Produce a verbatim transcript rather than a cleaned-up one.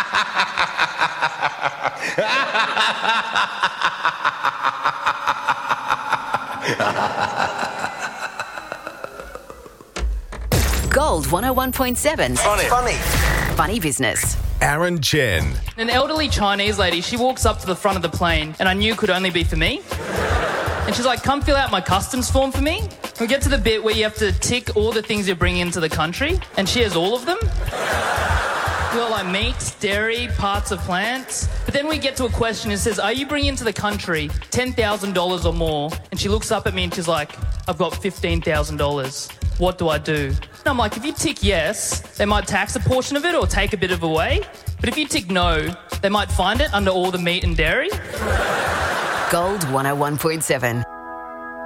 Gold one oh one point seven. Funny. Funny. Funny business. Aaron Chen. An elderly Chinese lady, she walks up to the front of the plane, and I knew could only be for me. And she's like, come fill out my customs form for me. We get to the bit where you have to tick all the things you're bringing into the country, and she has all of them. We got like meat, dairy, parts of plants. But then we get to a question that says, are you bringing into the country ten thousand dollars or more? And she looks up at me and she's like, I've got fifteen thousand dollars. What do I do? And I'm like, if you tick yes, they might tax a portion of it or take a bit of away. But if you tick no, they might find it under all the meat and dairy. Gold one oh one point seven.